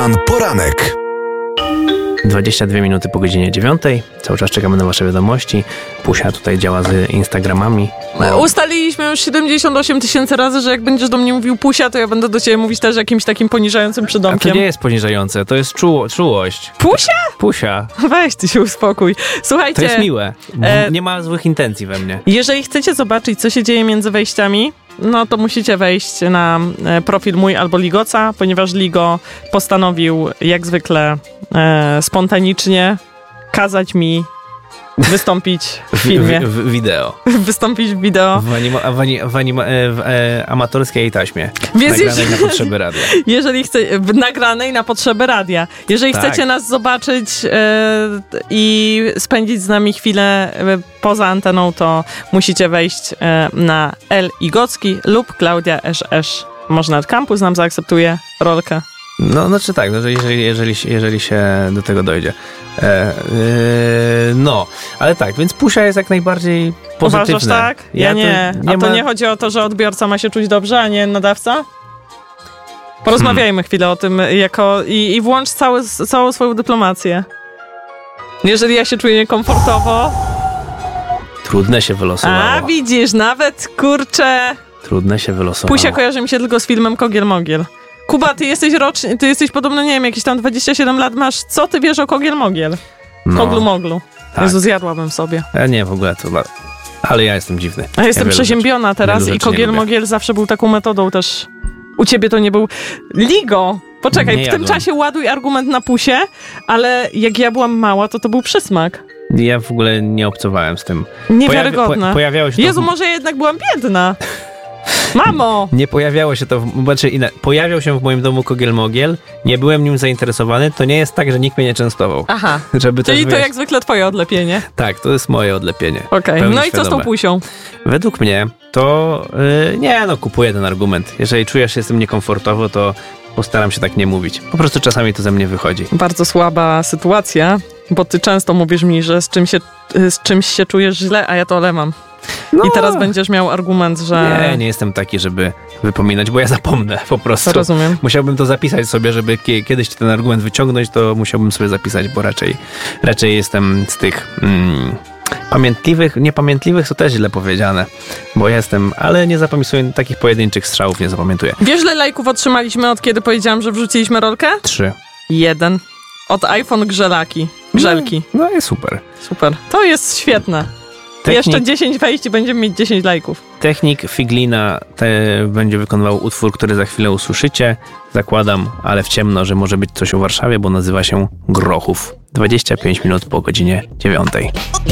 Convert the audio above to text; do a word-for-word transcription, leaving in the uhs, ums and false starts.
Dan Poranek. dwadzieścia dwie minuty po godzinie dziewiątej. Cały czas czekamy na wasze wiadomości. Pusia tutaj działa z Instagramami. No. Ustaliliśmy już siedemdziesiąt osiem tysięcy razy, że jak będziesz do mnie mówił Pusia, to ja będę do ciebie mówić też jakimś takim poniżającym przydomkiem. A to nie jest poniżające, to jest czuło, czułość. Pusia? Pusia. Weź ty się uspokój. Słuchajcie. To jest miłe. E... Nie ma złych intencji we mnie. Jeżeli chcecie zobaczyć, co się dzieje między wejściami, no to musicie wejść na profil mój albo Ligoca, ponieważ Ligo postanowił jak zwykle e, spontanicznie kazać mi wystąpić w filmie. W, w, w wideo. Wystąpić w wideo. W, anima, w, anima, w, anima, w e, amatorskiej taśmie. Więc nagranej jeżeli, na potrzeby radia. Jeżeli chce, nagranej na potrzeby radia. Jeżeli tak. chcecie nas zobaczyć e, i spędzić z nami chwilę e, poza anteną, to musicie wejść e, na L Igocki lub Klaudia Esz Esz. Można Campus nam zaakceptuje rolkę. No, znaczy tak, no, że jeżeli, jeżeli, jeżeli się do tego dojdzie. E, yy, no, ale tak, więc Pusia jest jak najbardziej pozytywna. Uważasz tak? Ja, ja nie. To, nie. A to ma... nie chodzi o to, że odbiorca ma się czuć dobrze, a nie nadawca? Porozmawiajmy hmm. chwilę o tym jako i, i włącz cały, całą swoją dyplomację. Jeżeli ja się czuję niekomfortowo... Trudne się wylosowało. A widzisz, nawet kurczę... Trudne się wylosowało. Pusia kojarzy mi się tylko z filmem Kogiel Mogiel. Kuba, ty jesteś roczny, ty jesteś podobno, nie wiem, jakieś tam dwadzieścia siedem lat masz. Co ty wiesz o Kogiel Mogiel? No, Koglu Moglu. Tak. Jezu, zjadłabym sobie. Ja nie, w ogóle to... Ale ja jestem dziwny. A ja jestem ja przeziębiona rzeczy, teraz i Kogiel Mogiel zawsze był taką metodą też. U ciebie to nie był... Ligo! Poczekaj, nie w jadłem. Tym czasie ładuj argument na Pusie, ale jak ja byłam mała, to to był przysmak. Ja w ogóle nie obcowałem z tym. Niewiarygodne. Pojawi- po- pojawiało się to Jezu, w... może ja jednak byłam biedna. Mamo! Nie pojawiało się to, w, znaczy inne, pojawiał się w moim domu Kogiel Mogiel, nie byłem nim zainteresowany, to nie jest tak, że nikt mnie nie częstował. Aha, żeby czyli też, to wiesz, jak zwykle twoje odlepienie. Tak, to jest moje odlepienie. Okej, okay. No i co z tą Pusią? Według mnie to, yy, nie no, kupuję ten argument. Jeżeli czujesz się z tym niekomfortowo, to postaram się tak nie mówić. Po prostu czasami to ze mnie wychodzi. Bardzo słaba sytuacja, bo ty często mówisz mi, że z, czym się, z czymś się czujesz źle, a ja to olewam. No. I teraz będziesz miał argument, że... Nie, nie jestem taki, żeby wypominać, bo ja zapomnę po prostu. Rozumiem. Musiałbym to zapisać sobie, żeby kiedyś ten argument wyciągnąć, to musiałbym sobie zapisać, bo raczej, raczej jestem z tych mm, pamiętliwych, niepamiętliwych, to też źle powiedziane, bo jestem, ale nie zapamiętuję takich pojedynczych strzałów, nie zapamiętuję. Wiesz, ile lajków otrzymaliśmy od kiedy powiedziałam, że wrzuciliśmy rolkę? Trzy. Jeden. Od iPhone Grzelaki. Grzelki. No, no jest super. Super. To jest świetne. Technik, jeszcze dziesięć wejść i będziemy mieć dziesięć lajków. Technik Figlina te będzie wykonywał utwór, który za chwilę usłyszycie. Zakładam, ale w ciemno, że może być coś o Warszawie, bo nazywa się Grochów. dwadzieścia pięć minut po godzinie dziewiątej.